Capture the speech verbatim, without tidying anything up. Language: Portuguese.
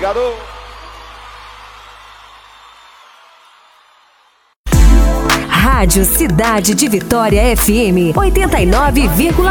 Obrigado. Rádio Cidade de Vitória F M oitenta e nove vírgula